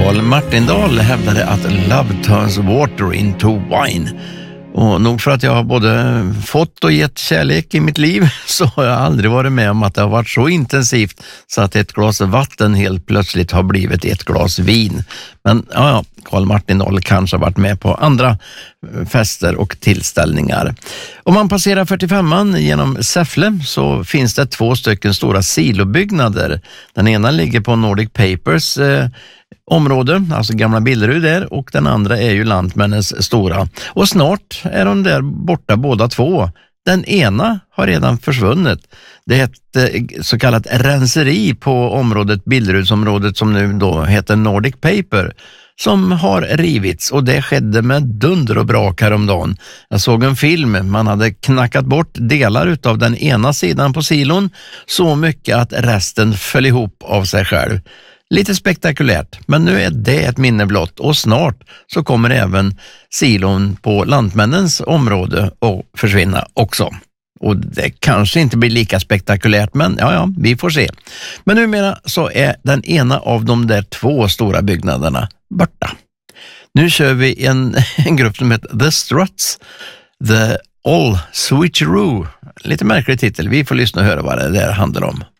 Karl Martindal hävdade att love turns water into wine. Och nog för att jag har både fått och gett kärlek i mitt liv så har jag aldrig varit med om att det har varit så intensivt så att ett glas vatten helt plötsligt har blivit ett glas vin. Men ja, Karl Martindal kanske har varit med på andra fester och tillställningar. Om man passerar 45an genom Säffle så finns det 2 stycken stora silobyggnader. Den ena ligger på Nordic Papers område, alltså gamla Billerud där, och den andra är ju Lantmännens stora. Och snart är de där borta båda 2. Den ena har redan försvunnit. Det är ett så kallat renseri på området, Billerudsområdet, som nu då heter Nordic Paper, som har rivits, och det skedde med dunder och brak häromdagen. Jag såg en film, man hade knackat bort delar utav den ena sidan på silon så mycket att resten föll ihop av sig själv. Lite spektakulärt, men nu är det ett minne blott, och snart så kommer även silon på Lantmännens område att försvinna också. Och det kanske inte blir lika spektakulärt, men ja, vi får se. Men numera så är den ena av de där 2 stora byggnaderna borta. Nu kör vi en grupp som heter The Struts, The All Switcheroo. Lite märklig titel, vi får lyssna och höra vad det där handlar om.